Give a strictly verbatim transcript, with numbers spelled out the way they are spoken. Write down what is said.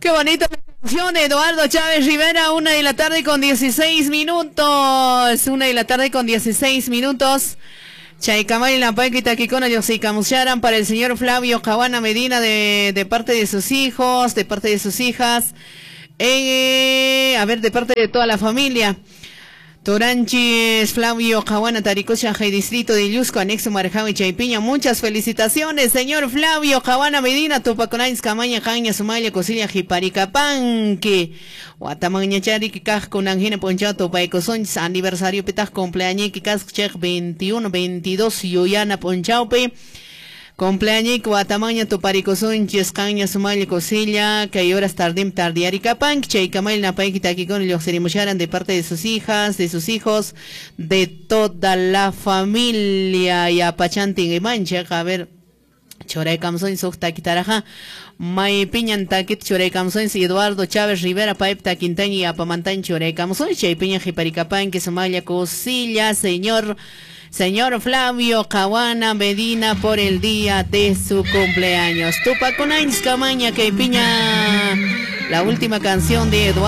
qué bonita canción de Eduardo Chávez Rivera, una de la tarde con dieciséis minutos, una de la tarde con dieciséis minutos. Chaykamay la paquita Kikona Yosikamusharan para el señor Flavio Cabana Medina de, de parte de sus hijos, de parte de sus hijas, eh, a ver, de parte de toda la familia. Toranchis, Flavio Cabana Taricocha, distrito de Ilusco, anexo Marajao y Chaypiña. Muchas felicitaciones, señor Flavio Cabana Medina, Tupaconais, Camaña, Jaña, Sumaya, Cosilia, Jiparicapanque. Guatamaña Chari, Kikaj, con Angina Ponchato, Paicosón, aniversario Petaj, cumpleaños, Kikaj, Chech, veintiuno, veintidós, Yuyana Ponchaupe. Cumpleaños, Guatamaña, Tuparicosón, Chescaña, Sumaya, Cosilia, que hay horas tardim, tardiaricapanque, Chaycamal, Napaikita, Kikon, los Serimusharan de parte de sus hijas, de sus hijos, de toda la familia, y Apachantin y Mancha, a ver. Choray Camson Sokta Kitaraja, May Piñan Takit, Choray Camson, Eduardo Chávez Rivera, Paipta Quintaña y Apamantan, Choray Camson, Chay Piña Jiparicapan, que Somalia Cosilla, señor, señor Flavio Cabana Medina, por el día de su cumpleaños. Tupaconains Camaña, que Piña, la última canción de Eduardo.